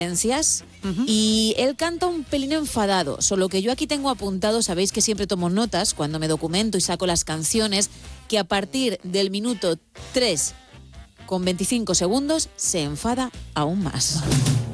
y él canta un pelín enfadado, solo que yo aquí tengo apuntado, sabéis que siempre tomo notas cuando me documento y saco las canciones, que a partir del minuto 3 con 25 segundos se enfada aún más.